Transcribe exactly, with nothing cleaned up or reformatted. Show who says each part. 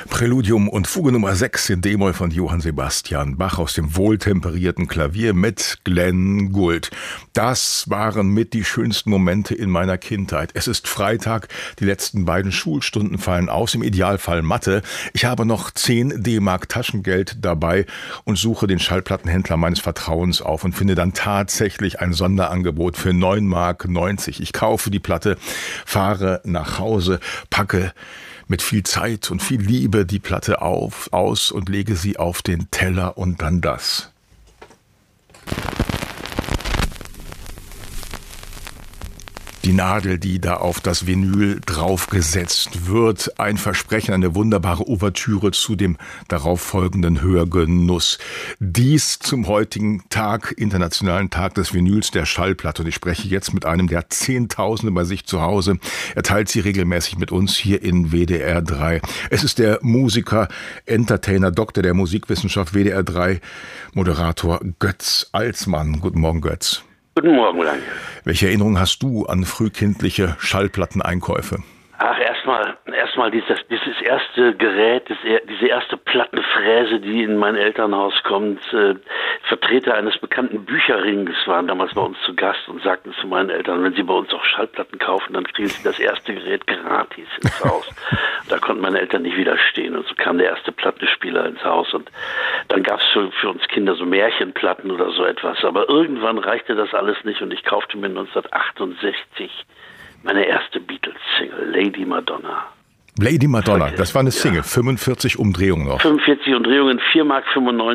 Speaker 1: Präludium und Fuge Nummer sechs in D-Moll von Johann Sebastian Bach aus dem wohltemperierten Klavier mit Glenn Gould. Das waren mit die schönsten Momente in meiner Kindheit. Es ist Freitag, die letzten beiden Schulstunden fallen aus, im Idealfall Mathe. Ich habe noch zehn D-Mark Taschengeld dabei und suche den Schallplattenhändler meines Vertrauens auf und finde dann tatsächlich ein Sonderangebot für neun Mark neunzig. Ich kaufe die Platte, fahre nach Hause, packe mit viel Zeit und viel Liebe die Platte auf, aus und lege sie auf den Teller und dann das. Die Nadel, die da auf das Vinyl draufgesetzt wird. Ein Versprechen, eine wunderbare Ouvertüre zu dem darauffolgenden Hörgenuss. Dies zum heutigen Tag, internationalen Tag des Vinyls, der Schallplatte. Und ich spreche jetzt mit einem, der Zehntausende bei sich zu Hause. Er teilt sie regelmäßig mit uns hier in W D R drei. Es ist der Musiker, Entertainer, Doktor der Musikwissenschaft, W D R drei Moderator Götz Alsmann. Guten Morgen, Götz.
Speaker 2: Guten Morgen, Daniel.
Speaker 1: Welche Erinnerungen hast du an frühkindliche Schallplatteneinkäufe?
Speaker 2: Ach, erstmal erstmal dieses, dieses erste Gerät, das, diese erste Plattenfräse, die in mein Elternhaus kommt. Äh, Vertreter eines bekannten Bücherrings waren damals bei uns zu Gast und sagten zu meinen Eltern, wenn sie bei uns auch Schallplatten kaufen, dann kriegen sie das erste Gerät gratis ins Haus. Da konnten meine Eltern nicht widerstehen und so kam der erste Plattenspieler ins Haus und dann gab es für, für uns Kinder so Märchenplatten oder so etwas. Aber irgendwann reichte das alles nicht und ich kaufte mir neunzehnhundertachtundsechzig meine erste Beatles-Single, Lady Madonna.
Speaker 1: Lady Madonna, das war eine Single, ja. fünfundvierzig Umdrehungen noch.
Speaker 2: fünfundvierzig Umdrehungen, vier Mark fünfundneunzig.